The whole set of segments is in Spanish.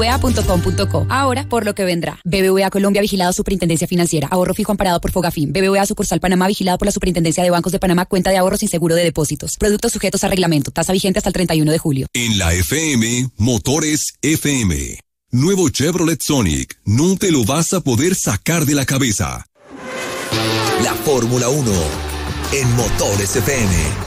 BBVA.com.co. Ahora, por lo que vendrá. BBVA Colombia, vigilado Superintendencia Financiera. Ahorro fijo amparado por Fogafín. BBVA Sucursal Panamá, vigilado por la Superintendencia de Bancos de Panamá. Cuenta de ahorros sin seguro de depósitos. Productos sujetos a reglamento. Tasa vigente hasta el 31 de julio. En la FM, Motores FM. Nuevo Chevrolet Sonic. No te lo vas a poder sacar de la cabeza. La Fórmula 1 en Motores FM.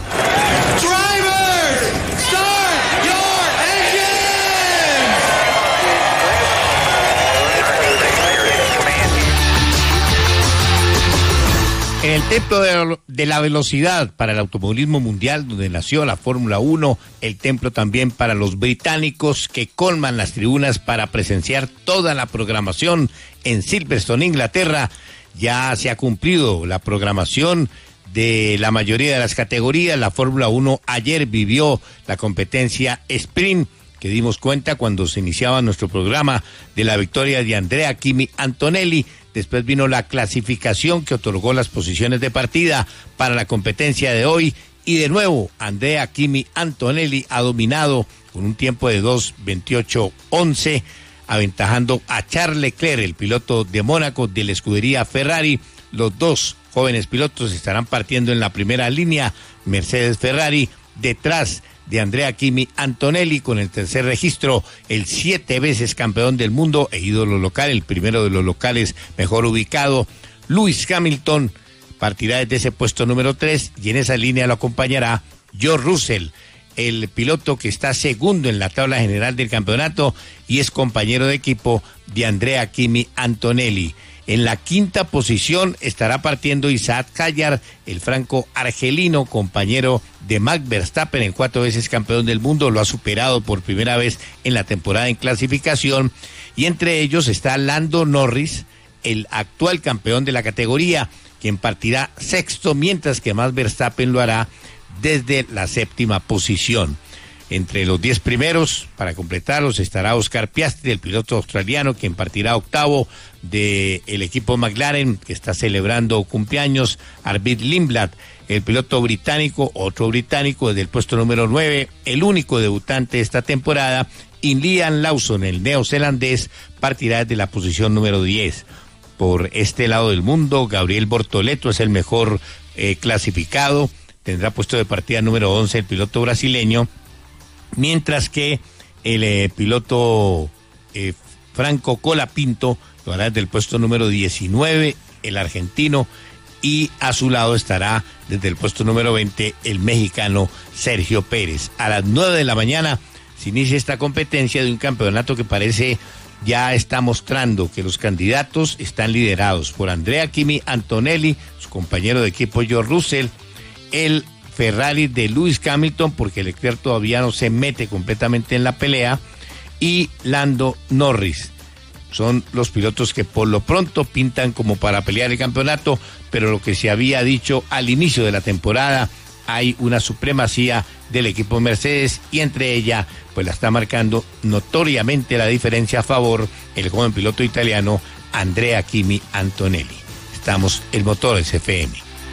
En el templo de la velocidad para el automovilismo mundial, donde nació la Fórmula 1, el templo también para los británicos que colman las tribunas para presenciar toda la programación en Silverstone, Inglaterra. Ya se ha cumplido la programación de la mayoría de las categorías. La Fórmula 1 ayer vivió la competencia sprint, que dimos cuenta cuando se iniciaba nuestro programa de la victoria de Andrea Kimi Antonelli. Después vino la clasificación que otorgó las posiciones de partida para la competencia de hoy. Y de nuevo, Andrea Kimi Antonelli ha dominado con un tiempo de 2:28:11, aventajando a Charles Leclerc, el piloto de Mónaco de la escudería Ferrari. Los dos jóvenes pilotos estarán partiendo en la primera línea, Mercedes-Ferrari, detrás de Andrea Kimi Antonelli con el tercer registro, el 7 veces campeón del mundo e ídolo local, el primero de los locales mejor ubicado, Lewis Hamilton, partirá desde ese puesto número 3 y en esa línea lo acompañará George Russell, el piloto que está segundo en la tabla general del campeonato y es compañero de equipo de Andrea Kimi Antonelli. En la quinta posición estará partiendo Isaac Hayar, el franco-argelino, compañero de Max Verstappen, el 4 veces campeón del mundo, lo ha superado por primera vez en la temporada en clasificación, y entre ellos está Lando Norris, el actual campeón de la categoría, quien partirá sexto, mientras que Max Verstappen lo hará desde la séptima posición. Entre los 10 primeros, para completarlos, estará Oscar Piastri, el piloto australiano, quien partirá octavo del equipo McLaren, que está celebrando cumpleaños. Arvid Lindblad, el piloto británico, otro británico, desde el puesto número 9, el único debutante de esta temporada. Y Liam Lawson, el neozelandés, partirá desde la posición número 10. Por este lado del mundo, Gabriel Bortoleto es el mejor clasificado, tendrá puesto de partida número 11 el piloto brasileño, mientras que el piloto Franco Colapinto lo hará desde el puesto número 19, el argentino, y a su lado estará desde el puesto número 20 el mexicano Sergio Pérez. A las 9 de la mañana se inicia esta competencia de un campeonato que parece ya está mostrando que los candidatos están liderados por Andrea Kimi Antonelli, su compañero de equipo George Russell, el Ferrari de Lewis Hamilton, porque Leclerc todavía no se mete completamente en la pelea, y Lando Norris. Son los pilotos que por lo pronto pintan como para pelear el campeonato, pero lo que se había dicho al inicio de la temporada, hay una supremacía del equipo Mercedes y entre ella pues la está marcando notoriamente la diferencia a favor el joven piloto italiano Andrea Kimi Antonelli. Estamos en Motores FM.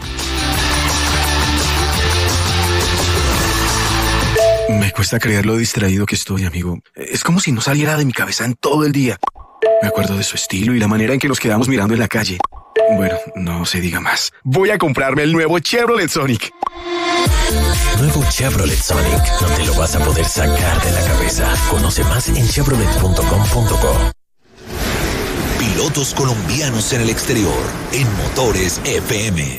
Me cuesta creer lo distraído que estoy, amigo. Es como si no saliera de mi cabeza en todo el día. Me acuerdo de su estilo y la manera en que nos quedamos mirando en la calle. Bueno, no se diga más. Voy a comprarme el nuevo Chevrolet Sonic. Nuevo Chevrolet Sonic. No te lo vas a poder sacar de la cabeza. Conoce más en chevrolet.com.co. Pilotos colombianos en el exterior en Motores FM.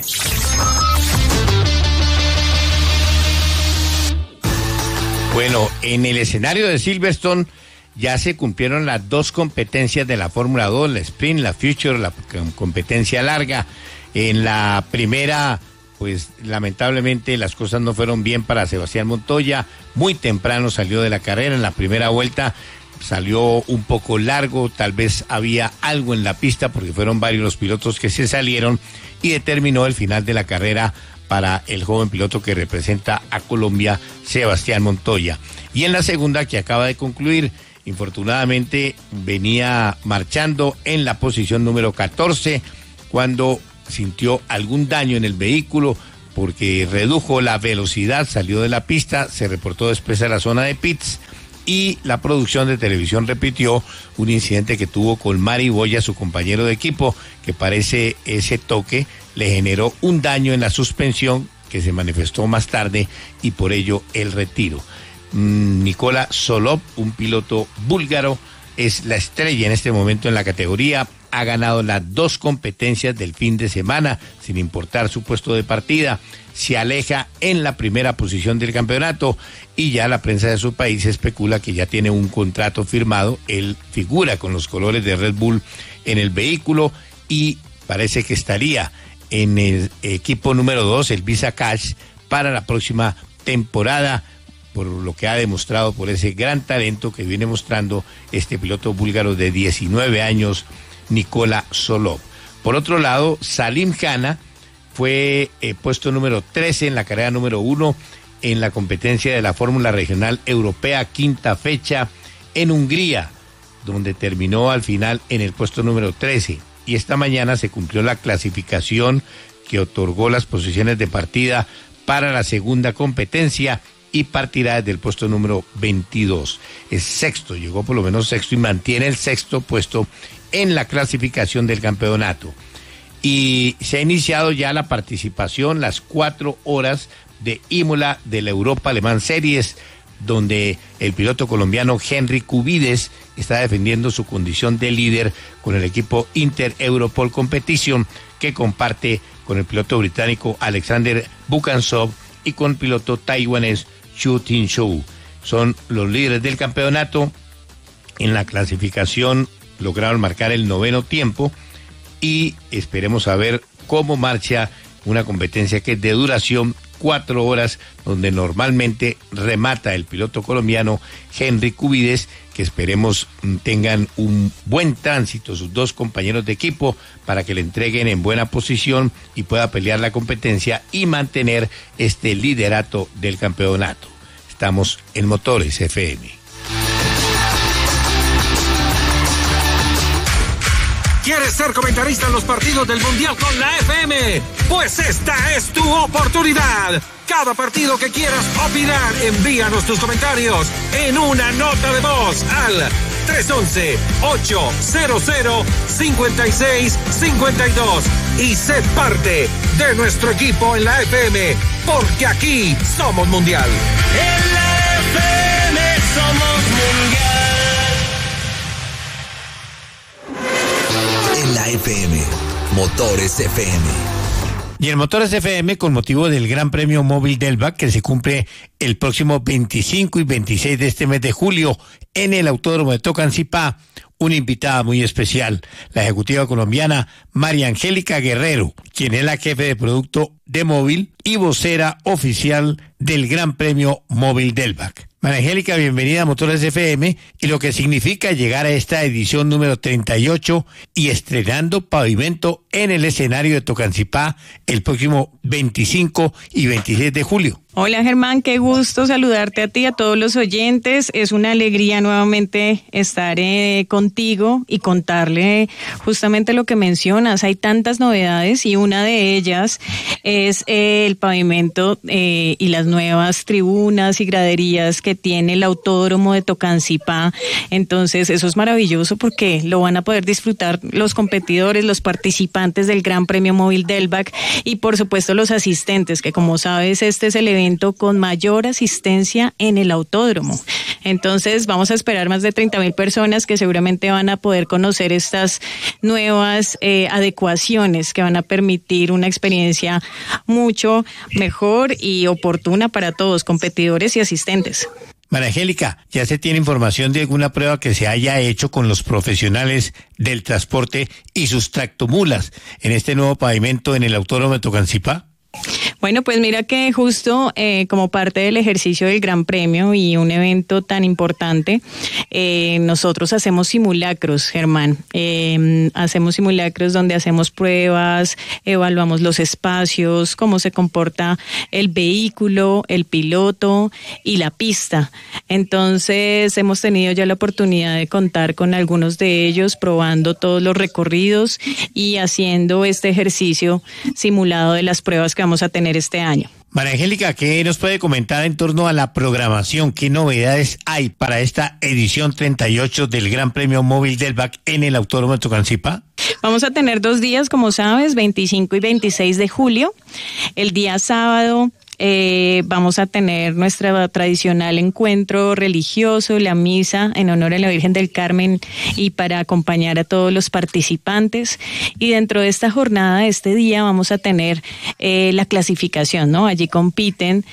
Bueno, en el escenario de Silverstone ya se cumplieron las dos competencias de la Fórmula 2, la Sprint, la Future, la competencia larga. En la primera, pues lamentablemente las cosas no fueron bien para Sebastián Montoya. Muy temprano salió de la carrera, en la primera vuelta salió un poco largo, tal vez había algo en la pista porque fueron varios los pilotos que se salieron y determinó el final de la carrera para el joven piloto que representa a Colombia, Sebastián Montoya. Y en la segunda, que acaba de concluir, infortunadamente venía marchando en la posición número 14 cuando sintió algún daño en el vehículo porque redujo la velocidad, salió de la pista, se reportó después a la zona de pits y la producción de televisión repitió un incidente que tuvo con Mari Boya, su compañero de equipo, que parece ese toque le generó un daño en la suspensión que se manifestó más tarde y por ello el retiro. Nikola Solov, un piloto búlgaro, es la estrella en este momento en la categoría. Ha ganado las 2 competencias del fin de semana, sin importar su puesto de partida. Se aleja en la primera posición del campeonato y ya la prensa de su país especula que ya tiene un contrato firmado. Él figura con los colores de Red Bull en el vehículo y parece que estaría en el equipo número 2, el Visa Cash, para la próxima temporada, por lo que ha demostrado, por ese gran talento que viene mostrando este piloto búlgaro de 19 años, Nikola Solov. Por otro lado, Salim Khana fue puesto número 13 en la carrera número 1 en la competencia de la Fórmula Regional Europea, quinta fecha en Hungría, donde terminó al final en el puesto número 13. Y esta mañana se cumplió la clasificación que otorgó las posiciones de partida para la segunda competencia y partirá desde el puesto número 22. Es sexto, llegó por lo menos sexto y mantiene el sexto puesto en la clasificación del campeonato. Y se ha iniciado ya la participación, las 4 horas de Imola de la Europa Alemán Series, donde el piloto colombiano Henry Cubides está defendiendo su condición de líder con el equipo Inter Europol Competition, que comparte con el piloto británico Alexander Bukansov y con el piloto taiwanés Chu Tin-shou. Son los líderes del campeonato. En la clasificación lograron marcar el 9º tiempo y esperemos a ver cómo marcha una competencia que es de duración 4 horas, donde normalmente remata el piloto colombiano Henry Cubides, que esperemos tengan un buen tránsito sus 2 compañeros de equipo para que le entreguen en buena posición y pueda pelear la competencia y mantener este liderato del campeonato. Estamos en Motores FM. ¿Quieres ser comentarista en los partidos del Mundial con la FM? Pues esta es tu oportunidad. Cada partido que quieras opinar, envíanos tus comentarios en una nota de voz al 311-800-5652 y sé parte de nuestro equipo en la FM, porque aquí somos Mundial. En la FM somos Mundial. En la FM, Motores FM. Y en Motores FM, con motivo del Gran Premio Móvil Delvac, que se cumple el próximo 25 y 26 de este mes de julio en el Autódromo de Tocancipá, una invitada muy especial, la ejecutiva colombiana María Angélica Guerrero, quien es la jefe de producto de Móvil y vocera oficial del Gran Premio Móvil Delvac. María Angélica, bienvenida a Motores FM y lo que significa llegar a esta edición número 38 y estrenando pavimento en el escenario de Tocancipá el próximo 25 y 26 de julio. Hola Germán, qué gusto saludarte a ti y a todos los oyentes. Es una alegría nuevamente estar contigo y contarle justamente lo que mencionas. Hay tantas novedades y una de ellas es el pavimento y las nuevas tribunas y graderías que tiene el Autódromo de Tocancipá. Entonces eso es maravilloso porque lo van a poder disfrutar los competidores, los participantes del Gran Premio Móvil Delvac y por supuesto los asistentes, que como sabes este es el evento con mayor asistencia en el autódromo. Entonces vamos a esperar más de 30,000 personas que seguramente van a poder conocer estas nuevas adecuaciones que van a permitir una experiencia mucho mejor y oportuna para todos, competidores y asistentes. María Angélica, ¿ya se tiene información de alguna prueba que se haya hecho con los profesionales del transporte y sus tractomulas en este nuevo pavimento en el Autódromo de Tocancipá? Bueno, pues mira que justo como parte del ejercicio del Gran Premio y un evento tan importante, nosotros hacemos simulacros, Germán. Hacemos simulacros donde hacemos pruebas, evaluamos los espacios, cómo se comporta el vehículo, el piloto y la pista. Entonces hemos tenido ya la oportunidad de contar con algunos de ellos, probando todos los recorridos y haciendo este ejercicio simulado de las pruebas que vamos a tener este año. María Angélica, ¿qué nos puede comentar en torno a la programación? ¿Qué novedades hay para esta edición 38 del Gran Premio Móvil Delvac en el Autódromo de Tocancipá? Vamos a tener 2 días, como sabes, 25 y 26 de julio. El día sábado vamos a tener nuestro tradicional encuentro religioso, la misa en honor a la Virgen del Carmen y para acompañar a todos los participantes. Y dentro de esta jornada, de este día, vamos a tener la clasificación, ¿no? Allí compiten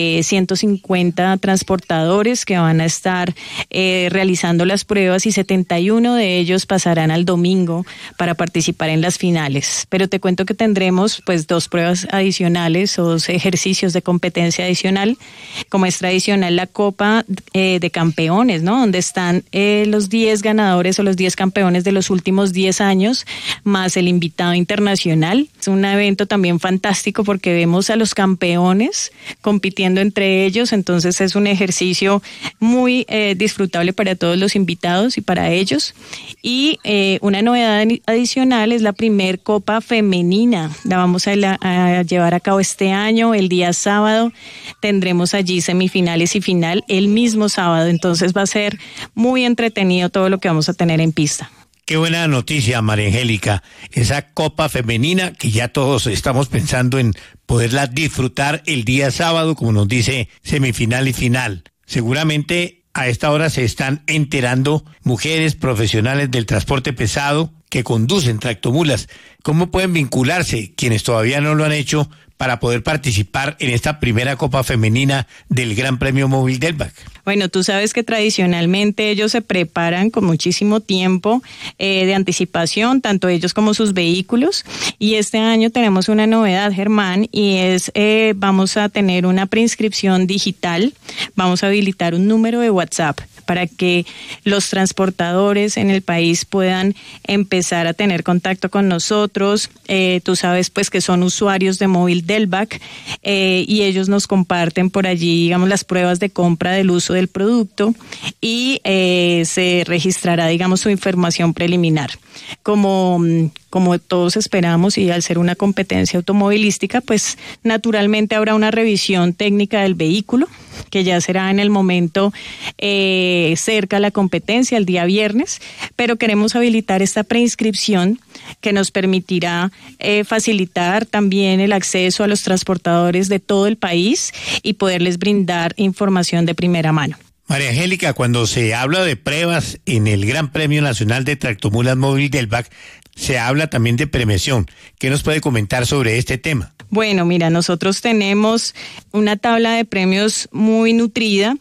150 transportadores que van a estar realizando las pruebas y 71 de ellos pasarán al domingo para participar en las finales. Pero te cuento que tendremos pues 2 pruebas adicionales o 2 ejercicios de competencia adicional, como es tradicional la Copa de Campeones, ¿no? Donde están los 10 ganadores o los 10 campeones de los últimos 10 años, más el invitado internacional. Es un evento también fantástico porque vemos a los campeones compitiendo entre ellos, entonces es un ejercicio muy disfrutable para todos los invitados y para ellos. Y una novedad adicional es la primer Copa Femenina. La vamos a llevar a cabo este año, el día sábado. Tendremos allí semifinales y final el mismo sábado. Entonces va a ser muy entretenido todo lo que vamos a tener en pista. Qué buena noticia, María Angélica. Esa Copa Femenina que ya todos estamos pensando en poderla disfrutar el día sábado, como nos dice, semifinal y final. Seguramente a esta hora se están enterando mujeres profesionales del transporte pesado que conducen tractomulas. ¿Cómo pueden vincularse quienes todavía no lo han hecho para poder participar en esta primera Copa Femenina del Gran Premio Móvil Delvac? Bueno, tú sabes que tradicionalmente ellos se preparan con muchísimo tiempo de anticipación, tanto ellos como sus vehículos. Y este año tenemos una novedad, Germán, y es vamos a tener una preinscripción digital. Vamos a habilitar un número de WhatsApp para que los transportadores en el país puedan empezar a tener contacto con nosotros. Tú sabes pues que son usuarios de Móvil Delvac y ellos nos comparten por allí, digamos, las pruebas de compra del uso del producto y se registrará, digamos, su información preliminar. Como todos esperamos y al ser una competencia automovilística, pues naturalmente habrá una revisión técnica del vehículo, que ya será en el momento cerca a la competencia, el día viernes, pero queremos habilitar esta preinscripción que nos permitirá facilitar también el acceso a los transportadores de todo el país y poderles brindar información de primera mano. María Angélica, cuando se habla de pruebas en el Gran Premio Nacional de Tractomulas Móvil Delvac, se habla también de premiación. ¿Qué nos puede comentar sobre este tema? Bueno, mira, nosotros tenemos una tabla de premios muy nutrida.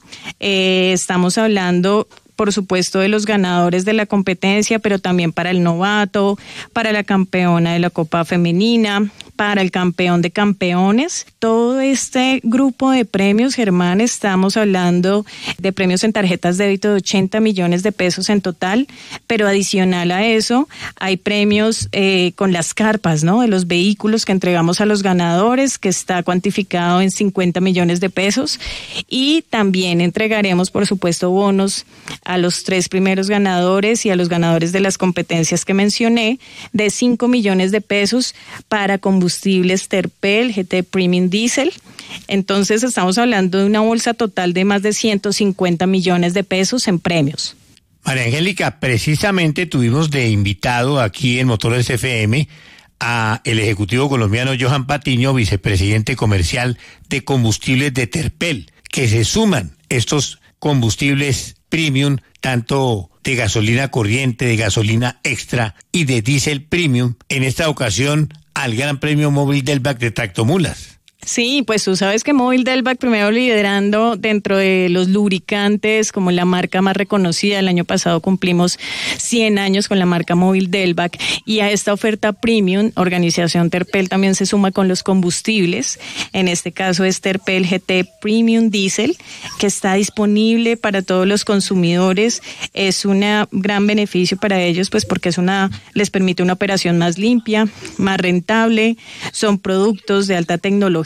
Estamos hablando, por supuesto, de los ganadores de la competencia, pero también para el novato, para la campeona de la Copa Femenina, para el campeón de campeones. Todo este grupo de premios, Germán, estamos hablando de premios en tarjetas de débito de 80 millones de pesos en total, pero adicional a eso hay premios con las carpas, ¿no? De los vehículos que entregamos a los ganadores, que está cuantificado en 50 millones de pesos, y también entregaremos, por supuesto, bonos a los 3 primeros ganadores y a los ganadores de las competencias que mencioné de 5 millones de pesos para combustibles Terpel GT Premium Diesel. Entonces estamos hablando de una bolsa total de más de 150 millones de pesos en premios. María Angélica, precisamente tuvimos de invitado aquí en Motores FM a el ejecutivo colombiano Johan Patiño, vicepresidente comercial de combustibles de Terpel, que se suman estos combustibles premium, tanto de gasolina corriente, de gasolina extra y de diésel premium, en esta ocasión al Gran Premio Móvil Delvac de Tractomulas. Sí, pues tú sabes que Móvil Delvac primero liderando dentro de los lubricantes como la marca más reconocida. El año pasado cumplimos 100 años con la marca Móvil Delvac y a esta oferta premium, organización Terpel también se suma con los combustibles. En este caso es Terpel GT Premium Diesel, que está disponible para todos los consumidores. Es un gran beneficio para ellos, pues porque les permite una operación más limpia, más rentable. Son productos de alta tecnología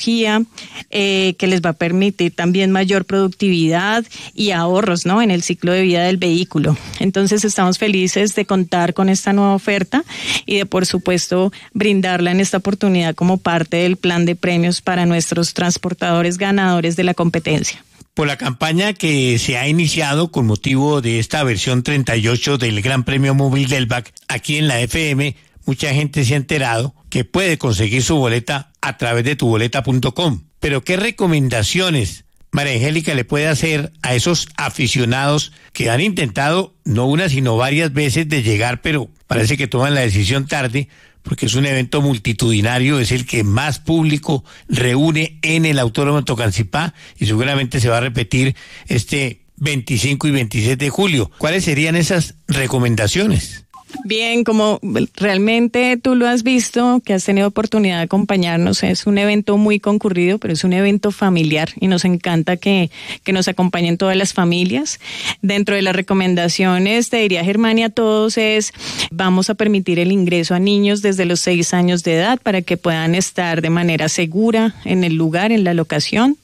tecnología, que les va a permitir también mayor productividad y ahorros, ¿no?, en el ciclo de vida del vehículo. Entonces estamos felices de contar con esta nueva oferta y de, por supuesto, brindarla en esta oportunidad como parte del plan de premios para nuestros transportadores ganadores de la competencia. Por la campaña que se ha iniciado con motivo de esta versión 38 del Gran Premio Móvil Delvac, aquí en la FM, mucha gente se ha enterado que puede conseguir su boleta a través de tuboleta.com. Pero ¿qué recomendaciones María Angélica le puede hacer a esos aficionados que han intentado no una sino varias veces de llegar, pero parece que toman la decisión tarde, porque es un evento multitudinario, es el que más público reúne en el Autódromo de Tocancipá y seguramente se va a repetir este 25 y 26 de julio? ¿Cuáles serían esas recomendaciones? Bien, como realmente tú lo has visto, que has tenido oportunidad de acompañarnos, es un evento muy concurrido, pero es un evento familiar y nos encanta que nos acompañen todas las familias. Dentro de las recomendaciones, te diría, Germania, a todos es, vamos a permitir el ingreso a niños desde los 6 años de edad para que puedan estar de manera segura en el lugar, en la locación.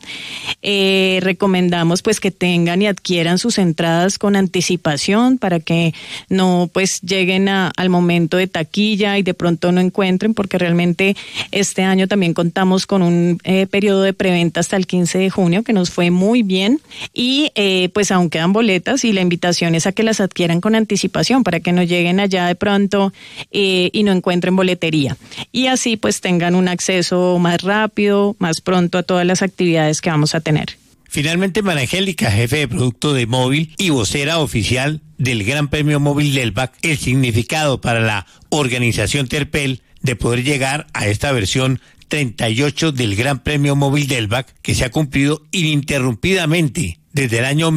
Recomendamos pues que tengan y adquieran sus entradas con anticipación para que no pues lleguen al momento de taquilla y de pronto no encuentren, porque realmente este año también contamos con un periodo de preventa hasta el 15 de junio que nos fue muy bien y pues aún quedan boletas y la invitación es a que las adquieran con anticipación para que no lleguen allá de pronto y no encuentren boletería y así pues tengan un acceso más rápido, más pronto a todas las actividades que vamos a tener. Finalmente, María Angélica, jefe de producto de Móvil y vocera oficial del Gran Premio Móvil Delvac, el significado para la organización Terpel de poder llegar a esta versión 38 del Gran Premio Móvil Delvac, que se ha cumplido ininterrumpidamente desde el año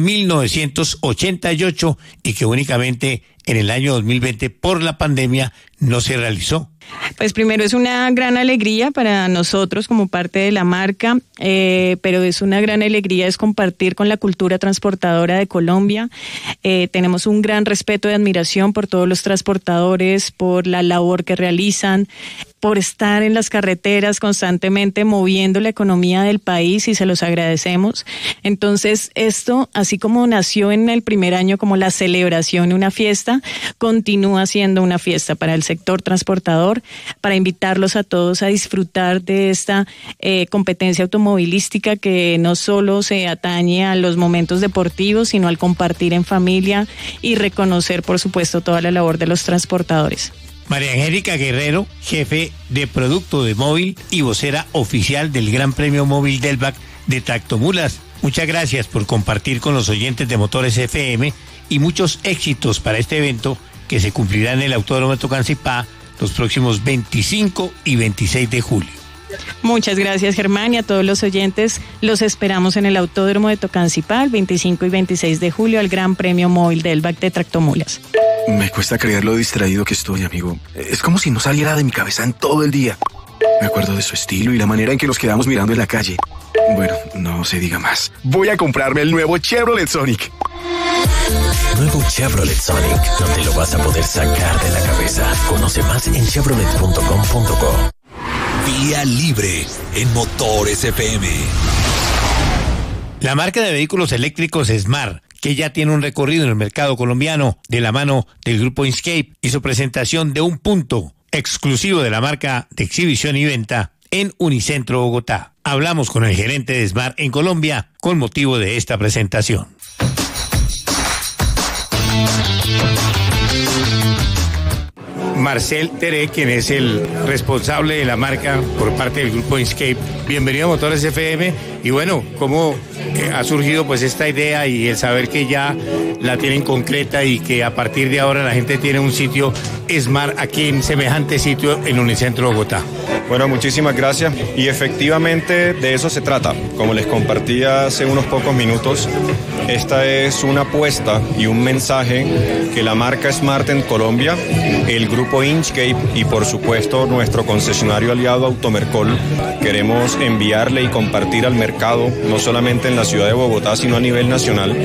1988 y que únicamente en el año 2020 por la pandemia no se realizó. Pues primero es una gran alegría para nosotros como parte de la marca, pero es una gran alegría es compartir con la cultura transportadora de Colombia. Tenemos un gran respeto y admiración por todos los transportadores, por la labor que realizan, por estar en las carreteras constantemente moviendo la economía del país y se los agradecemos. Entonces esto, así como nació en el primer año como la celebración, una fiesta, continúa siendo una fiesta para el sector transportador, para invitarlos a todos a disfrutar de esta competencia automovilística que no solo se atañe a los momentos deportivos, sino al compartir en familia y reconocer, por supuesto, toda la labor de los transportadores. María Angélica Guerrero, jefe de producto de Móvil y vocera oficial del Gran Premio Móvil Delvac de Tractomulas. Muchas gracias por compartir con los oyentes de Motores FM y muchos éxitos para este evento que se cumplirá en el Autódromo de Tocancipá los próximos 25 y 26 de julio. Muchas gracias, Germán, y a todos los oyentes los esperamos en el Autódromo de Tocancipá el 25 y 26 de julio al Gran Premio Móvil Delvac de Tractomulas. Me cuesta creer lo distraído que estoy, amigo. Es como si no saliera de mi cabeza en todo el día. Me acuerdo de su estilo y la manera en que nos quedamos mirando en la calle. Bueno, no se diga más. Voy a comprarme el nuevo Chevrolet Sonic. Nuevo Chevrolet Sonic. No te lo vas a poder sacar de la cabeza. Conoce más en chevrolet.com.co. Vía Libre en Motores FM. La marca de vehículos eléctricos Smart, que ya tiene un recorrido en el mercado colombiano de la mano del grupo Inchcape, hizo presentación de un punto exclusivo de la marca de exhibición y venta en Unicentro Bogotá. Hablamos con el gerente de Smart en Colombia con motivo de esta presentación. Marcel Teré, quien es el responsable de la marca por parte del grupo Inchcape. Bienvenido a Motores FM. Y bueno, ¿cómo ha surgido pues esta idea y el saber que ya la tienen concreta y que a partir de ahora la gente tiene un sitio Smart aquí en semejante sitio en Unicentro Bogotá? Bueno, muchísimas gracias. Y efectivamente de eso se trata. Como les compartí hace unos pocos minutos, esta es una apuesta y un mensaje que la marca Smart en Colombia, el grupo Inchcape y por supuesto nuestro concesionario aliado Automercol queremos enviarle y compartir al mercado, no solamente en la ciudad de Bogotá, sino a nivel nacional,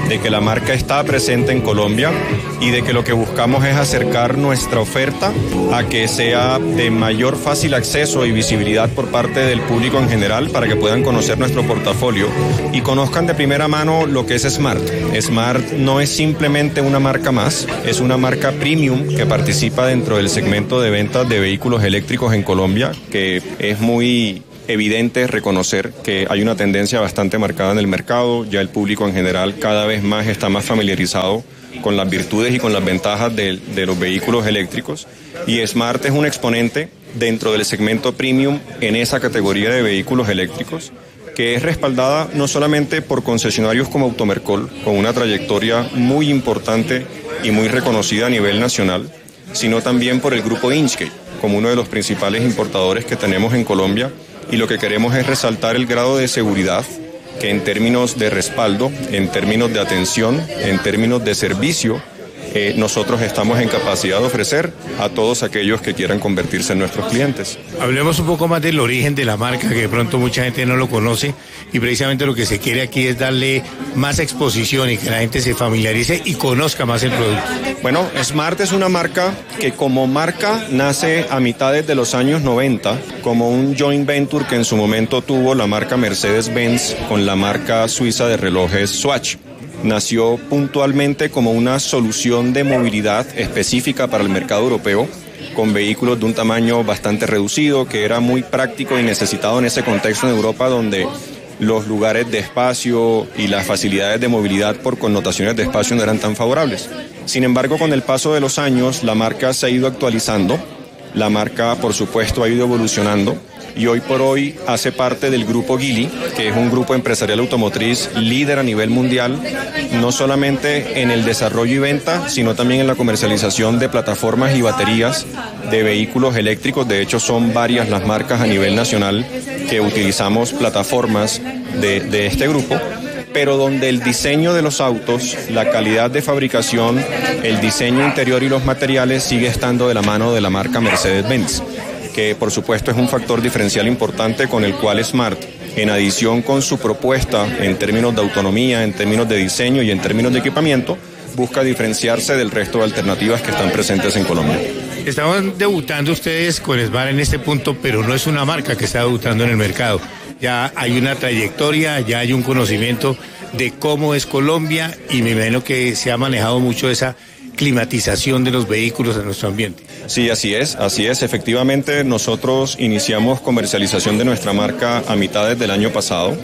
de que la marca está presente en Colombia y de que lo que buscamos es acercar nuestra oferta a que sea de mayor fácil acceso y visibilidad por parte del público en general para que puedan conocer nuestro portafolio y conozcan de primera mano lo que es Smart. Smart no es simplemente una marca más, es una marca premium que participa dentro del segmento de ventas de vehículos eléctricos en Colombia, que es muy evidente reconocer que hay una tendencia bastante marcada en el mercado. Ya el público en general cada vez más está más familiarizado con las virtudes y con las ventajas de los vehículos eléctricos, y Smart es un exponente dentro del segmento premium en esa categoría de vehículos eléctricos, que es respaldada no solamente por concesionarios como Automercol, con una trayectoria muy importante y muy reconocida a nivel nacional, sino también por el grupo Inchcape, como uno de los principales importadores que tenemos en Colombia, y lo que queremos es resaltar el grado de seguridad que en términos de respaldo, en términos de atención, en términos de servicio, nosotros estamos en capacidad de ofrecer a todos aquellos que quieran convertirse en nuestros clientes. Hablemos un poco más del origen de la marca, que de pronto mucha gente no lo conoce, y precisamente lo que se quiere aquí es darle más exposición y que la gente se familiarice y conozca más el producto. Bueno, Smart es una marca que como marca nace a mitades de los años 90 como un joint venture que en su momento tuvo la marca Mercedes-Benz con la marca suiza de relojes Swatch. Nació puntualmente como una solución de movilidad específica para el mercado europeo, con vehículos de un tamaño bastante reducido, que era muy práctico y necesitado en ese contexto en Europa, donde los lugares de espacio y las facilidades de movilidad por connotaciones de espacio no eran tan favorables. Sin embargo, con el paso de los años, la marca se ha ido actualizando, la marca, por supuesto, ha ido evolucionando, y hoy por hoy hace parte del grupo Geely, que es un grupo empresarial automotriz líder a nivel mundial, no solamente en el desarrollo y venta, sino también en la comercialización de plataformas y baterías de vehículos eléctricos. De hecho, son varias las marcas a nivel nacional que utilizamos plataformas de este grupo, pero donde el diseño de los autos, la calidad de fabricación, el diseño interior y los materiales sigue estando de la mano de la marca Mercedes-Benz, que por supuesto es un factor diferencial importante con el cual Smart, en adición con su propuesta en términos de autonomía, en términos de diseño y en términos de equipamiento, busca diferenciarse del resto de alternativas que están presentes en Colombia. Estaban debutando ustedes con Smart en este punto, pero no es una marca que está debutando en el mercado. Ya hay una trayectoria, ya hay un conocimiento de cómo es Colombia, y me imagino que se ha manejado mucho esa climatización de los vehículos en nuestro ambiente. Sí, así es. Efectivamente, nosotros iniciamos comercialización de nuestra marca a mitades del año pasado.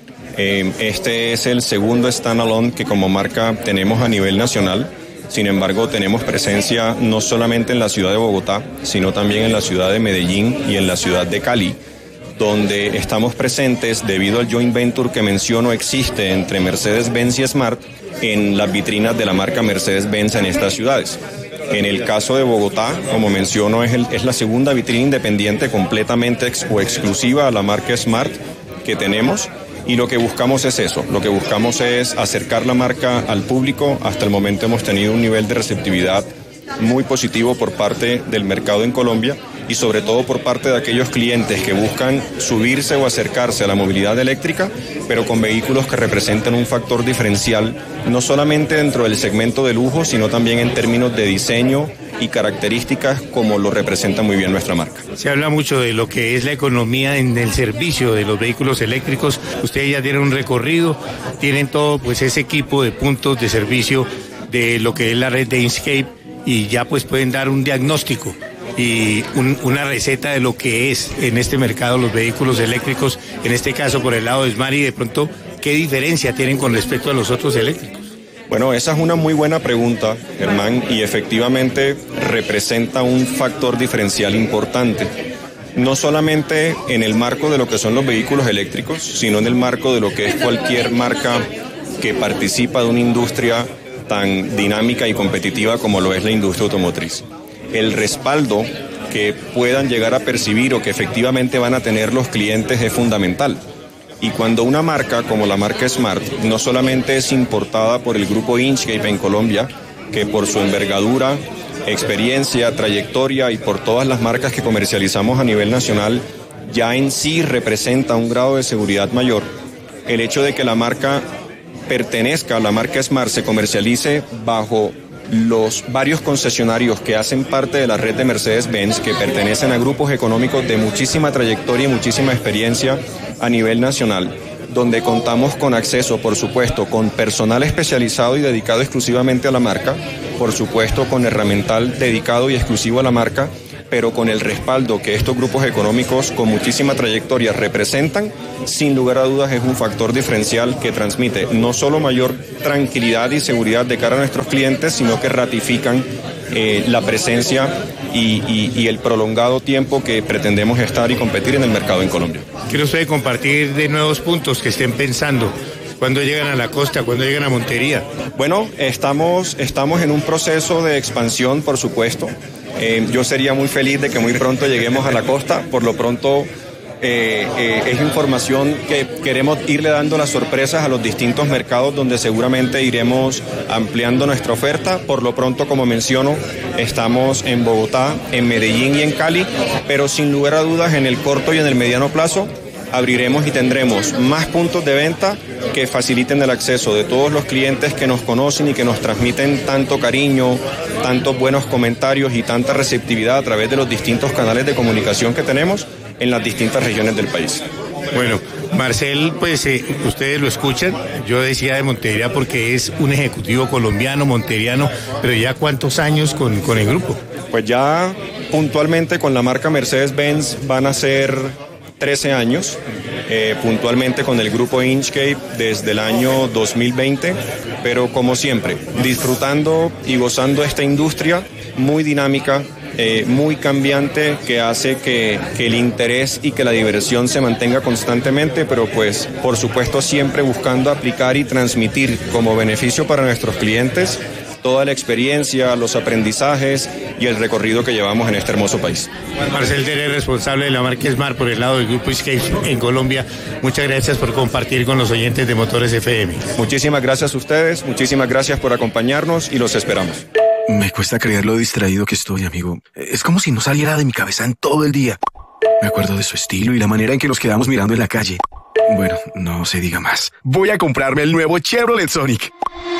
Este es el segundo standalone que como marca tenemos a nivel nacional. Sin embargo, tenemos presencia no solamente en la ciudad de Bogotá, sino también en la ciudad de Medellín y en la ciudad de Cali, donde estamos presentes debido al joint venture que menciono existe entre Mercedes-Benz y Smart en las vitrinas de la marca Mercedes-Benz en estas ciudades. En el caso de Bogotá, como menciono, es la segunda vitrina independiente completamente o exclusiva a la marca Smart que tenemos, y lo que buscamos es eso, lo que buscamos es acercar la marca al público. Hasta el momento hemos tenido un nivel de receptividad muy positivo por parte del mercado en Colombia, y sobre todo por parte de aquellos clientes que buscan subirse o acercarse a la movilidad eléctrica, pero con vehículos que representan un factor diferencial, no solamente dentro del segmento de lujo, sino también en términos de diseño y características, como lo representa muy bien nuestra marca. Se habla mucho de lo que es la economía en el servicio de los vehículos eléctricos. Ustedes ya tienen un recorrido, tienen todo pues ese equipo de puntos de servicio de lo que es la red de Inchcape, y ya pues pueden dar un diagnóstico y una receta de lo que es en este mercado los vehículos eléctricos, en este caso por el lado de Smart, y de pronto qué diferencia tienen con respecto a los otros eléctricos. Bueno, esa es una muy buena pregunta, Germán, y efectivamente representa un factor diferencial importante, no solamente en el marco de lo que son los vehículos eléctricos, sino en el marco de lo que es cualquier marca que participa de una industria tan dinámica y competitiva como lo es la industria automotriz. El respaldo que puedan llegar a percibir o que efectivamente van a tener los clientes es fundamental. Y cuando una marca como la marca Smart no solamente es importada por el grupo Inchcape en Colombia, que por su envergadura, experiencia, trayectoria y por todas las marcas que comercializamos a nivel nacional, ya en sí representa un grado de seguridad mayor, el hecho de que la marca pertenezca a la marca Smart, se comercialice bajo los varios concesionarios que hacen parte de la red de Mercedes-Benz, que pertenecen a grupos económicos de muchísima trayectoria y muchísima experiencia a nivel nacional, donde contamos con acceso, por supuesto, con personal especializado y dedicado exclusivamente a la marca, por supuesto, con herramental dedicado y exclusivo a la marca, pero con el respaldo que estos grupos económicos con muchísima trayectoria representan, sin lugar a dudas es un factor diferencial que transmite no solo mayor tranquilidad y seguridad de cara a nuestros clientes, sino que ratifican la presencia y el prolongado tiempo que pretendemos estar y competir en el mercado en Colombia. ¿Quiere usted compartir de nuevos puntos que estén pensando? ¿Cuándo llegan a la costa? ¿Cuándo llegan a Montería? Bueno, estamos en un proceso de expansión, por supuesto. Yo sería muy feliz de que muy pronto lleguemos a la costa. Por lo pronto es información que queremos irle dando las sorpresas a los distintos mercados donde seguramente iremos ampliando nuestra oferta. Por lo pronto, como menciono, estamos en Bogotá, en Medellín y en Cali, pero sin lugar a dudas en el corto y en el mediano plazo abriremos y tendremos más puntos de venta que faciliten el acceso de todos los clientes que nos conocen y que nos transmiten tanto cariño, tantos buenos comentarios y tanta receptividad a través de los distintos canales de comunicación que tenemos en las distintas regiones del país. Bueno, Marcel, pues ustedes lo escuchan, yo decía de Montería porque es un ejecutivo colombiano, monteriano, pero ya ¿cuántos años con el grupo? Pues ya puntualmente con la marca Mercedes-Benz van a ser 13 años, puntualmente con el grupo Inchcape desde el año 2020, pero como siempre, disfrutando y gozando esta industria muy dinámica, muy cambiante, que hace que el interés y que la diversión se mantenga constantemente, pero pues por supuesto siempre buscando aplicar y transmitir como beneficio para nuestros clientes toda la experiencia, los aprendizajes y el recorrido que llevamos en este hermoso país. Marcel Teré, responsable de la marca Smart por el lado del grupo Inchcape en Colombia, muchas gracias por compartir con los oyentes de Motores FM. Muchísimas gracias a ustedes, muchísimas gracias por acompañarnos y los esperamos. Me cuesta creer lo distraído que estoy, amigo. Es como si no saliera de mi cabeza en todo el día. Me acuerdo de su estilo y la manera en que nos quedamos mirando en la calle. Bueno, no se diga más. Voy a comprarme el nuevo Chevrolet Sonic.